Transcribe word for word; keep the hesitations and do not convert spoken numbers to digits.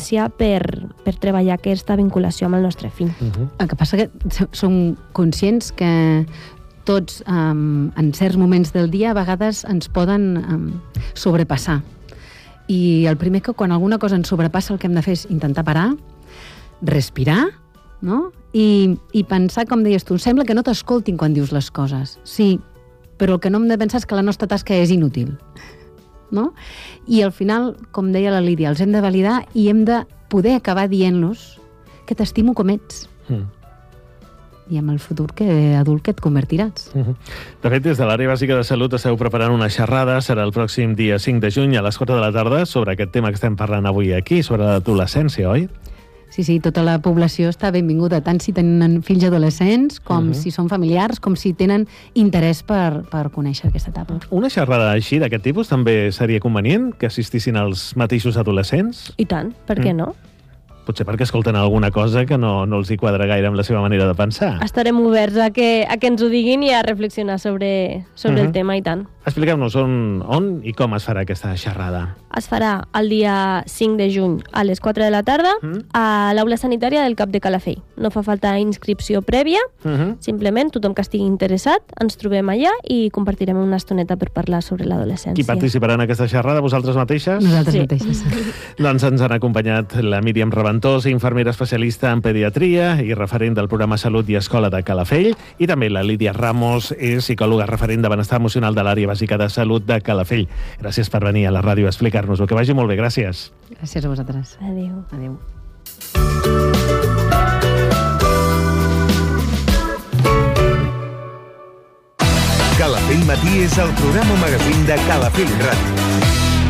l'adolescència per, per treballar aquesta vinculació amb el nostre fill. Uh-huh. El que passa que som conscients que tots, um, en certs moments del dia, a vegades ens poden um, sobrepassar. I el primer que quan alguna cosa ens sobrepassa el que hem de fer és intentar parar, respirar, no? I, i pensar, com deies tu, sembla que no t'escoltin quan dius les coses. Sí, però el que no hem de pensar és que la nostra tasca és inútil. No? I al final, com deia la Lídia, els hem de validar i hem de poder acabar dient-los que t'estimo com ets. Mm. I amb el futur que adult que et convertiràs. Uh-huh. De fet, des de l'àrea bàsica de salut esteu preparant una xerrada, serà el pròxim dia cinc de juny a les quatre de la tarda, sobre aquest tema que estem parlant avui aquí, sobre l'adolescència, oi? Sí, sí, tota la població està benvinguda, tant si tenen fills adolescents, com uh-huh. si són familiars, com si tenen interès per, per conèixer aquesta etapa. Una xerrada així, d'aquest tipus, també seria convenient que assistissin els mateixos adolescents? I tant, per què mm. no? Potser perquè escolten alguna cosa que no, no els hi quadra gaire amb la seva manera de pensar. Estarem oberts a que, a que ens ho diguin i a reflexionar sobre, sobre uh-huh. el tema, i tant. Expliqueu-nos on, on i com es farà aquesta xerrada. Es farà el dia cinc de juny a les quatre de la tarda uh-huh. a l'aula sanitària del Cap de Calafell. No fa falta inscripció prèvia, uh-huh. simplement tothom que estigui interessat ens trobem allà i compartirem una estoneta per parlar sobre l'adolescència. Qui participarà en aquesta xerrada? Vosaltres mateixes? Nosaltres sí. mateixes. Doncs ens han acompanyat la Míriam Reventós, infermera especialista en pediatria i referent del programa Salut i Escola de Calafell, i també la Lídia Ramos, és psicòloga referent de benestar emocional de l'àrea bàsica de salut de Calafell. Gràcies per venir a la ràdio a explicar-nos-ho. Que vagi molt bé, gràcies. Gràcies a vosaltres. Adéu. Adéu. Calafell Matí és el programa magazín de Calafell Ràdio.